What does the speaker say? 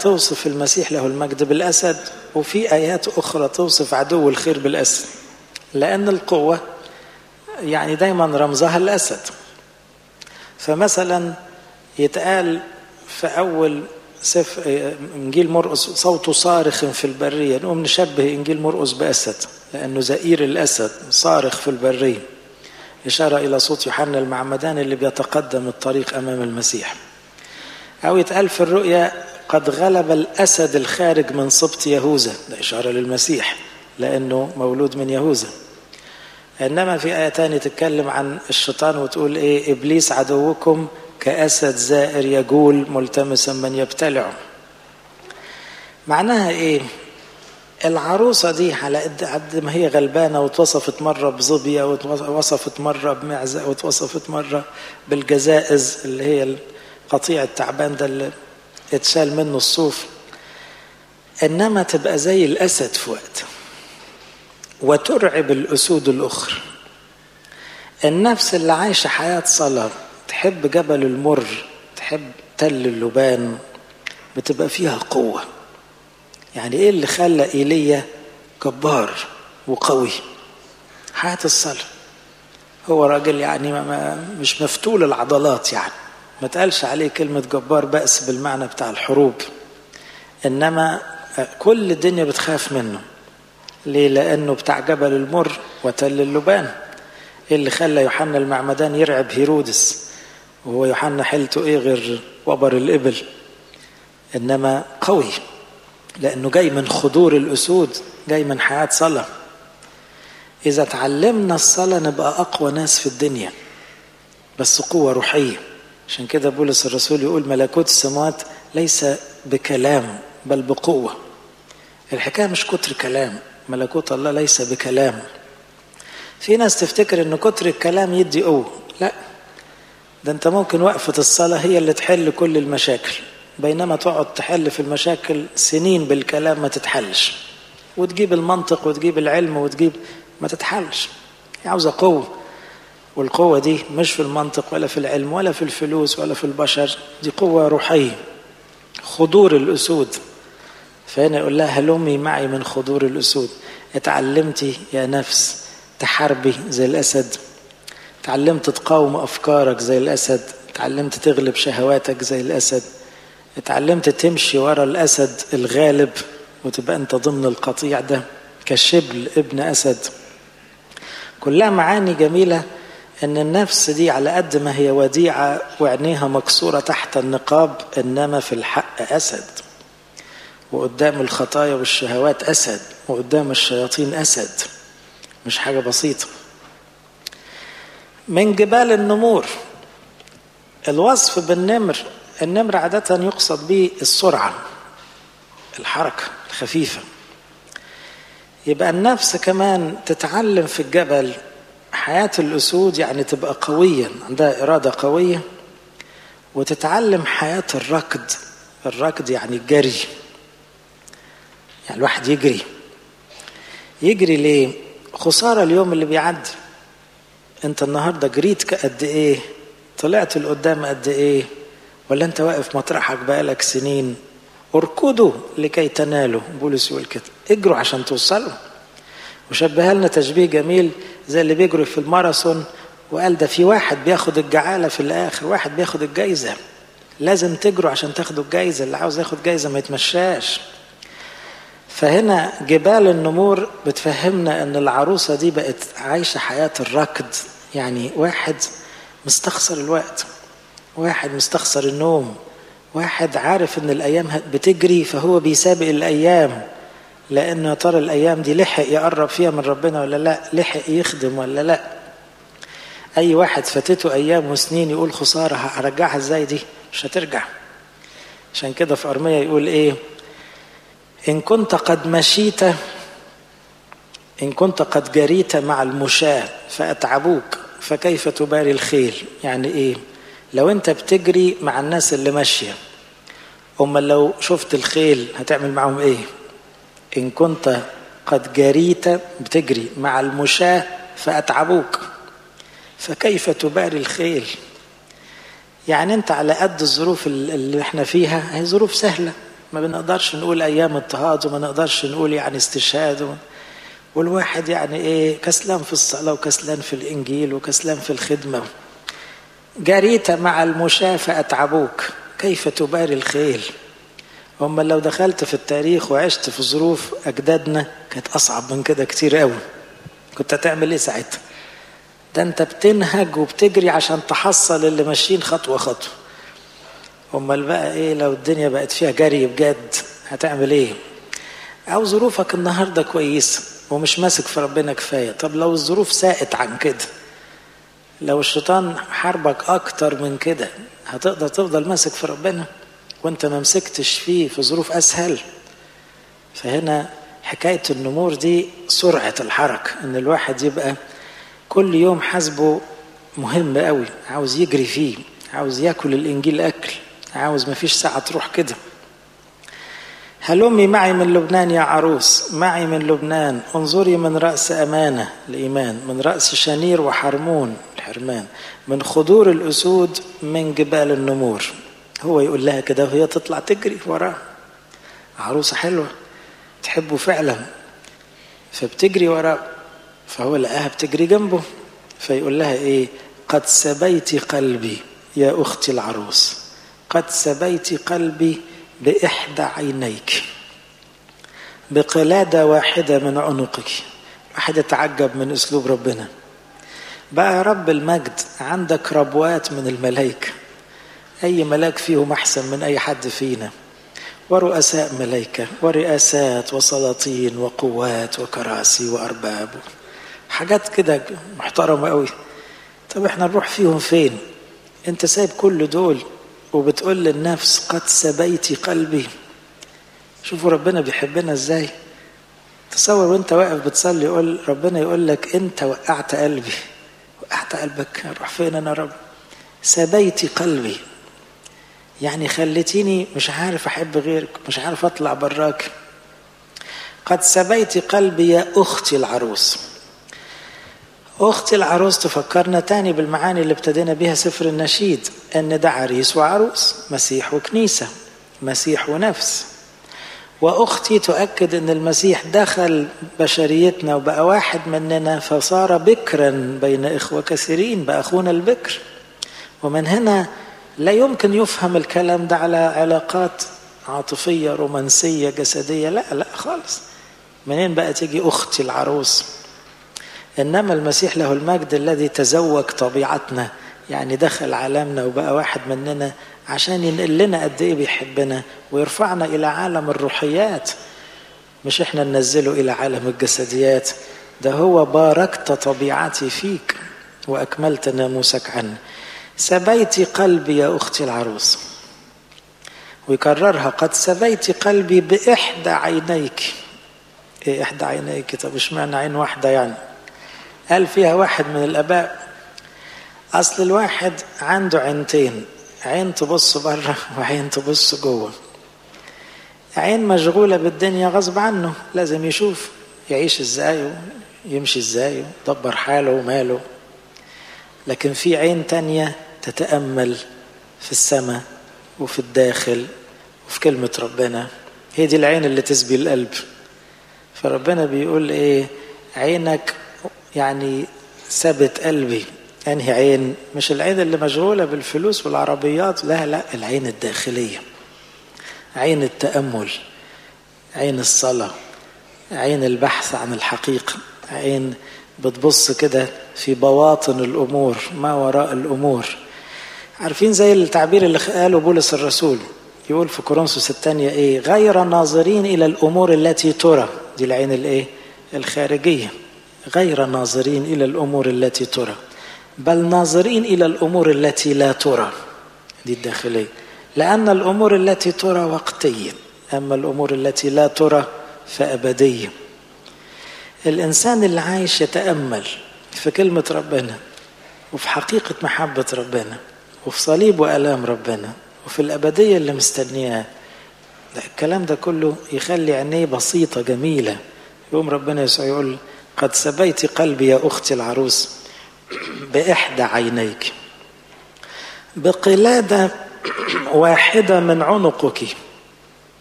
آيات توصف المسيح له المجد بالأسد، وفي آيات أخرى توصف عدو الخير بالأسد، لأن القوة يعني دايما رمزها الأسد. فمثلا يتقال في أول إنجيل مرقس صوته صارخ في البرية، نقوم نشبه إنجيل مرقس بأسد لأنه زئير الأسد صارخ في البرية، إشارة إلى صوت يوحنا المعمدان اللي بيتقدم الطريق أمام المسيح. أو يتقال في الرؤيا قد غلب الأسد الخارج من سبط يهوذا، ده إشارة للمسيح لأنه مولود من يهوذا. إنما في آية تانية تتكلم عن الشيطان وتقول إيه؟ إبليس عدوكم كأسد زائر يجول ملتمسا من يبتلعه. معناها إيه؟ العروسة دي على قد ما هي غلبانة وتوصفت مرة بظبية وتوصفت مرة بمعزة وتوصفت مرة بالجزائز اللي هي القطيع التعبان ده اللي اتشال منه الصوف، إنما تبقى زي الأسد في وقت وترعب الأسود الأخرى. النفس اللي عايشة حياة صلاة تحب جبل المر، تحب تل اللبان، بتبقى فيها قوة. يعني ايه اللي خلى ايليا جبار وقوي؟ حياة الصلاة. هو راجل يعني مش مفتول العضلات، يعني ما تقالش عليه كلمة جبار بأس بالمعنى بتاع الحروب، انما كل الدنيا بتخاف منه. ليه؟ لانه بتاع جبل المر وتل اللبان. ايه اللي خلى يوحنا المعمدان يرعب هيرودس؟ وهو يوحنا حيلته ايه غير وبر الإبل؟ انما قوي لأنه جاي من خضور الأسود، جاي من حياة صلاة. إذا تعلمنا الصلاة نبقى أقوى ناس في الدنيا، بس قوة روحية. عشان كده بولس الرسول يقول ملكوت السماوات ليس بكلام بل بقوة. الحكاية مش كتر كلام، ملكوت الله ليس بكلام. في ناس تفتكر إن كتر الكلام يدي قوة، لا، ده أنت ممكن وقفة الصلاة هي اللي تحل كل المشاكل، بينما تقعد تحل في المشاكل سنين بالكلام ما تتحلش، وتجيب المنطق وتجيب العلم وتجيب ما تتحلش. عاوزة قوة، والقوة دي مش في المنطق ولا في العلم ولا في الفلوس ولا في البشر، دي قوة روحية، خضور الأسود. فهنا يقول لها هلمي معي من خضور الأسود. اتعلمتي يا نفس تحاربي زي الأسد، اتعلمت تقاوم أفكارك زي الأسد، اتعلمت تغلب شهواتك زي الأسد، اتعلمت تمشي ورا الأسد الغالب وتبقى أنت ضمن القطيع ده كشبل ابن أسد. كلها معاني جميلة. أن النفس دي على قد ما هي وديعة وعينيها مكسورة تحت النقاب، إنما في الحق أسد، وقدام الخطايا والشهوات أسد، وقدام الشياطين أسد، مش حاجة بسيطة. من جبال النمور. الوصف بالنمر، النمر عادة يقصد به السرعة، الحركة الخفيفة. يبقى النفس كمان تتعلم في الجبل حياة الأسود، يعني تبقى قوية، عندها إرادة قوية، وتتعلم حياة الركض. الركض يعني الجري، يعني الواحد يجري ليه؟ خسارة اليوم اللي بيعدي. انت النهاردة جريت قد ايه؟ طلعت لقدام قد ايه؟ ولا انت واقف مطرحك بقالك سنين؟ اركضوا لكي تنالوا، بولس يقول كده، اجروا عشان توصلوا. وشبه لنا تشبيه جميل زي اللي بيجروا في الماراثون، وقال ده في واحد بياخد الجعالة في الآخر، واحد بياخد الجايزة. لازم تجروا عشان تاخدوا الجايزة، اللي عاوز ياخد جايزة ما يتمشاش. فهنا جبال النمور بتفهمنا ان العروسة دي بقت عايشة حياة الركض، يعني واحد مستخسر الوقت، واحد مستخسر النوم، واحد عارف ان الايام بتجري فهو بيسابق الايام، لانه يا ترى الايام دي لحق يقرب فيها من ربنا ولا لا، لحق يخدم ولا لا. اي واحد فاتته ايام وسنين يقول خسارة، هرجعها ازاي دي؟ مش هترجع. عشان كده في أرمية يقول ايه؟ إن كنت قد جريت مع المشاة فأتعبوك فكيف تباري الخيل. يعني إيه؟ لو أنت بتجري مع الناس اللي ماشية، أما لو شفت الخيل هتعمل معهم إيه؟ إن كنت قد جريت، بتجري مع المشاة فأتعبوك فكيف تباري الخيل. يعني أنت على قد الظروف اللي احنا فيها، هي ظروف سهلة، ما بنقدرش نقول أيام اضطهاد، وما نقدرش نقول يعني استشهاد، والواحد يعني إيه كسلان في الصلاة وكسلان في الإنجيل وكسلان في الخدمة. جريت مع المشاة فأتعبوك كيف تباري الخيل. هم لو دخلت في التاريخ وعشت في ظروف أجدادنا كانت أصعب من كده كتير قوي. كنت هتعمل إيه ساعتها؟ ده أنت بتنهج وبتجري عشان تحصل اللي ماشيين خطوة خطوة. هم بقى إيه لو الدنيا بقت فيها جري بجد هتعمل إيه؟ أو ظروفك النهاردة كويسة ومش ماسك في ربنا كفاية. طب لو الظروف ساءت عن كده، لو الشيطان حاربك أكتر من كده، هتقدر تفضل ماسك في ربنا وانت ما مسكتش فيه في ظروف أسهل؟ فهنا حكاية النمور دي سرعة الحركة، ان الواحد يبقى كل يوم حسبه مهم قوي، عاوز يجري فيه، عاوز يأكل الإنجيل أكل، عاوز ما فيش ساعة تروح كده. هلمي معي من لبنان يا عروس، معي من لبنان، انظري من رأس أمانة الإيمان، من رأس شنير وحرمون الحرمان، من خضور الأسود، من جبال النمور. هو يقول لها كده وهي تطلع تجري وراه. عروسة حلوة تحبه فعلا فبتجري وراه، فهو لقاها بتجري جنبه فيقول لها ايه؟ قد سبيت قلبي يا أختي العروس، قد سبيت قلبي بإحدى عينيك، بقلادة واحدة من عنقك. واحد يتعجب من أسلوب ربنا. بقى يا رب المجد عندك ربوات من الملائكة، أي ملاك فيهم أحسن من أي حد فينا، ورؤساء ملائكة ورئاسات وسلاطين وقوات وكراسي وأرباب، حاجات كده محترمة قوي. طب احنا نروح فيهم فين؟ انت سايب كل دول وبتقول للنفس قد سبيت قلبي. شوفوا ربنا بيحبنا ازاي. تصور وانت واقف بتصلي يقول ربنا يقول لك انت وقعت قلبي. وقعت قلبك؟ اروح فين انا رب؟ سبيت قلبي يعني خلتيني مش عارف احب غيرك، مش عارف اطلع براك. قد سبيت قلبي يا اختي العروس. اختي العروس تفكرنا تاني بالمعاني اللي ابتدينا بيها سفر النشيد، ان ده عريس وعروس، مسيح وكنيسة، مسيح ونفس. واختي تؤكد ان المسيح دخل بشريتنا وبقى واحد مننا، فصار بكرا بين اخوة كثيرين، بقى اخونا البكر. ومن هنا لا يمكن يفهم الكلام ده على علاقات عاطفية رومانسية جسدية، لا لا خالص. منين بقى تيجي أختي العروس؟ إنما المسيح له المجد الذي تزوج طبيعتنا، يعني دخل عالمنا وبقى واحد مننا عشان ينقل لنا قد إيه بيحبنا ويرفعنا إلى عالم الروحيات، مش إحنا ننزله إلى عالم الجسديات. ده هو باركت طبيعتي فيك وأكملت ناموسك عني. سبيت قلبي يا أختي العروس. ويكررها قد سبيت قلبي بإحدى عينيك. إيه إحدى عينيك؟ طب اشمعنى عين واحدة يعني؟ قال فيها واحد من الآباء أصل الواحد عنده عينتين، عين تبص بره وعين تبص جوه. عين مشغولة بالدنيا غصب عنه، لازم يشوف يعيش ازاي ويمشي ازاي ويدبر حاله وماله. لكن في عين تانية تتأمل في السماء وفي الداخل وفي كلمة ربنا، هي دي العين اللي تسبي القلب. فربنا بيقول ايه؟ عينك يعني سبت قلبي. انهي عين؟ مش العين اللي مشغولة بالفلوس والعربيات، لا لا، العين الداخلية، عين التأمل، عين الصلاة، عين البحث عن الحقيقة، عين بتبص كده في بواطن الأمور ما وراء الأمور. عارفين زي التعبير اللي قاله بولس الرسول، يقول في كورنثوس الثانية ايه؟ غير ناظرين إلى الأمور التي ترى. دي العين الايه؟ الخارجية. غير ناظرين إلى الأمور التي ترى، بل ناظرين إلى الأمور التي لا ترى. دي الداخلية. لأن الأمور التي ترى وقتية، أما الأمور التي لا ترى فأبدية. الإنسان اللي عايش يتأمل في كلمة ربنا وفي حقيقة محبة ربنا وفي صليب وآلام ربنا وفي الأبدية اللي مستنياه، الكلام ده كله يخلي عينيه بسيطة جميلة. يوم ربنا يسوع يقول قد سبيت قلبي يا أختي العروس بإحدى عينيك، بقلادة واحدة من عنقك.